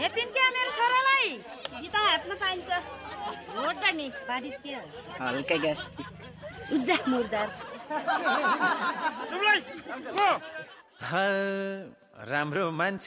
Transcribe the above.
हेपिन क्या मेरो छोरालाई जिता हातमा पाइन्छ भोट नि बारिस के हल्का ग्यास उज्जा मुर्दार राम्रो मान्छे